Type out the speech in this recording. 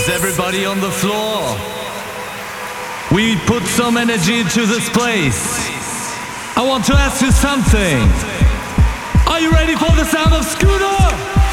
Is everybody on the floor? We put some energy into this place. I want to ask you something. Are you ready for the sound of school?